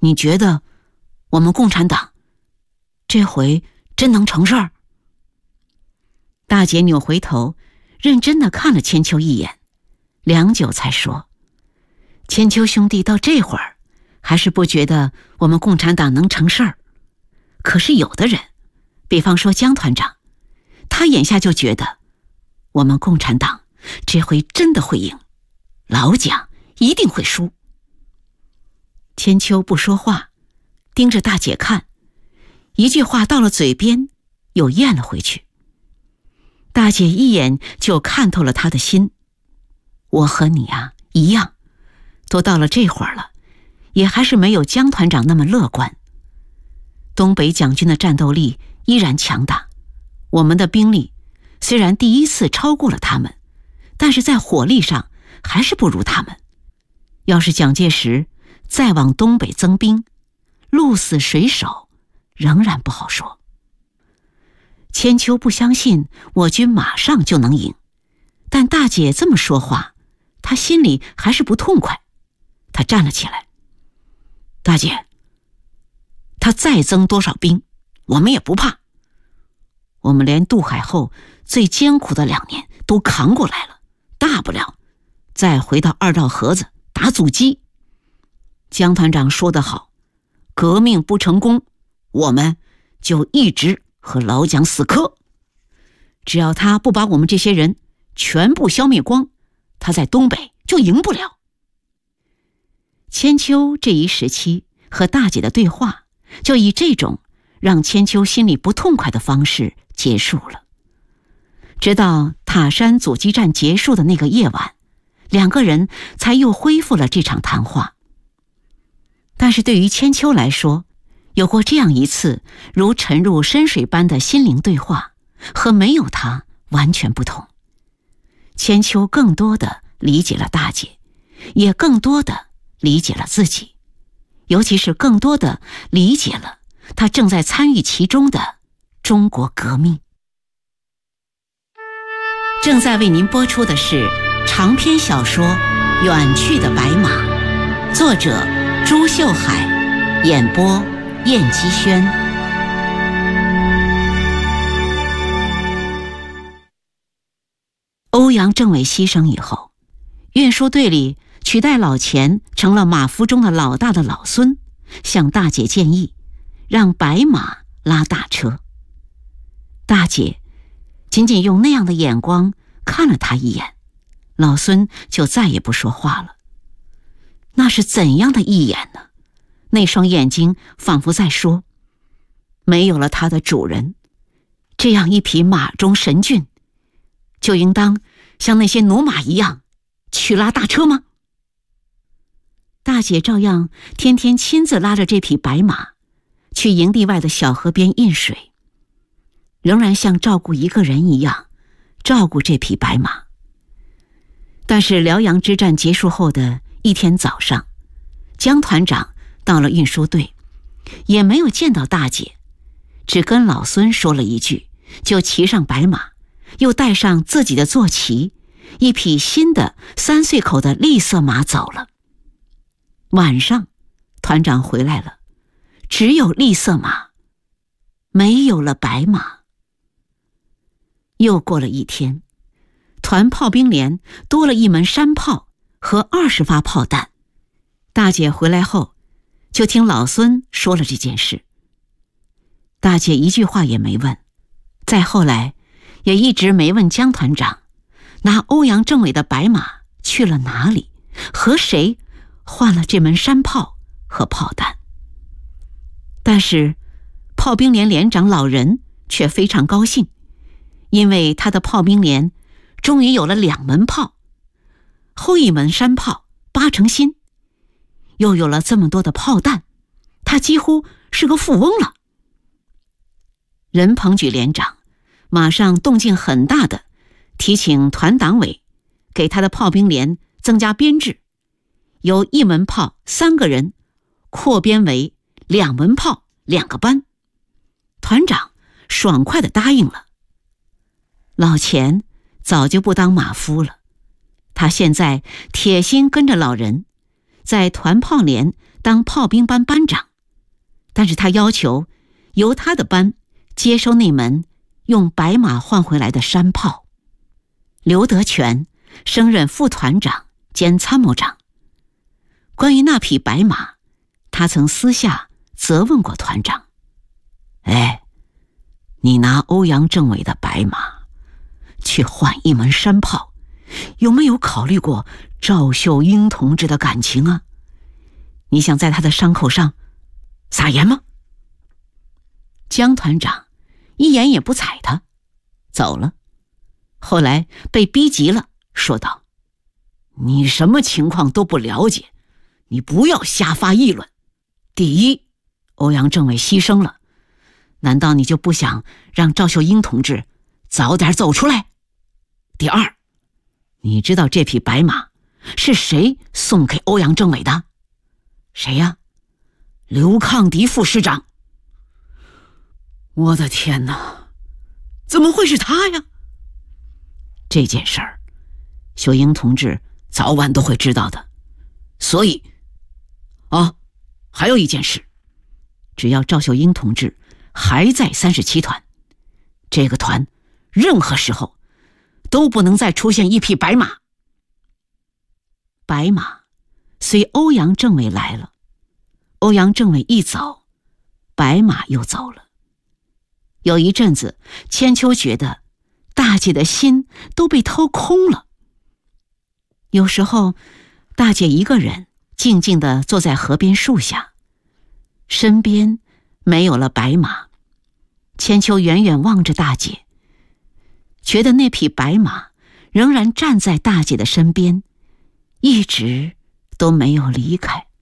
你觉得我们共产党这回真能成事儿？大姐扭回头，认真地看了千秋一眼，良久才说：千秋兄弟到这会儿还是不觉得我们共产党能成事儿。可是有的人，比方说江团长，他眼下就觉得我们共产党这回真的会赢，老蒋一定会输。千秋不说话，盯着大姐看，一句话到了嘴边又咽了回去。大姐一眼就看透了他的心，我和你啊一样，都到了这会儿了，也还是没有江团长那么乐观。东北蒋军的战斗力依然强大，我们的兵力虽然第一次超过了他们，但是在火力上还是不如他们。要是蒋介石再往东北增兵，鹿死谁手仍然不好说。千秋不相信我军马上就能赢，但大姐这么说话，她心里还是不痛快。她站了起来：大姐，他再增多少兵我们也不怕，我们连渡海后最艰苦的2年都扛过来了，大不了再回到二道河子打阻击。江团长说得好，革命不成功，我们就一直和老蒋死磕，只要他不把我们这些人全部消灭光，他在东北就赢不了。千秋这一时期和大姐的对话，就以这种让千秋心里不痛快的方式结束了。直到塔山阻击战结束的那个夜晚，2个人才又恢复了这场谈话。但是对于千秋来说，有过这样一次如沉入深水般的心灵对话，和没有它完全不同。千秋更多的理解了大姐，也更多的理解了自己，尤其是更多的理解了他正在参与其中的中国革命。正在为您播出的是长篇小说《远去的白马》，作者朱秀海，演播燕姬轩。欧阳政委牺牲以后，运输队里取代老钱成了马夫中的老大的老孙，向大姐建议让白马拉大车。大姐仅仅用那样的眼光看了他一眼，老孙就再也不说话了。那是怎样的一眼呢？那双眼睛仿佛在说，没有了他的主人，这样一匹马中神骏，就应当像那些驽马一样去拉大车吗？大姐照样天天亲自拉着这匹白马去营地外的小河边饮水，仍然像照顾一个人一样照顾这匹白马。但是辽阳之战结束后的一天早上，江团长到了运输队，也没有见到大姐，只跟老孙说了一句，就骑上白马，又带上自己的坐骑，一匹新的3岁口的栗色马走了。晚上团长回来了，只有栗色马，没有了白马。又过了一天，团炮兵连多了1门山炮和20发炮弹。大姐回来后就听老孙说了这件事，大姐一句话也没问，再后来也一直没问江团长拿欧阳政委的白马去了哪里，和谁换了这门山炮和炮弹。但是炮兵连连长老人却非常高兴，因为他的炮兵连终于有了2门炮，后1门山炮8成新，又有了这么多的炮弹，他几乎是个富翁了。任鹏举连长马上动静很大的提请团党委给他的炮兵连增加编制，由1门炮3个人扩编为2门炮2个班。团长爽快地答应了。老钱早就不当马夫了，他现在铁心跟着老人，在团炮连当炮兵班班长，但是他要求由他的班接收那门用白马换回来的山炮。刘德全升任副团长兼参谋长。关于那匹白马，他曾私下责问过团长：你拿欧阳政委的白马去换一门山炮，有没有考虑过赵秀英同志的感情啊？你想在他的伤口上撒盐吗？江团长一言也不睬他，走了。后来被逼急了，说道：你什么情况都不了解，你不要瞎发议论。第一，欧阳政委牺牲了，难道你就不想让赵秀英同志早点走出来？第二，你知道这匹白马是谁送给欧阳政委的？谁呀？刘抗迪副师长。我的天哪，怎么会是他呀？这件事儿，秀英同志早晚都会知道的。所以，还有一件事，只要赵秀英同志还在37团，这个团任何时候都不能再出现一匹白马。白马随欧阳政委来了，欧阳政委一走，白马又走了。有一阵子，千秋觉得大姐的心都被掏空了。有时候，大姐一个人静静地坐在河边树下，身边没有了白马。千秋远远望着大姐，觉得那匹白马仍然站在大姐的身边，一直都没有离开。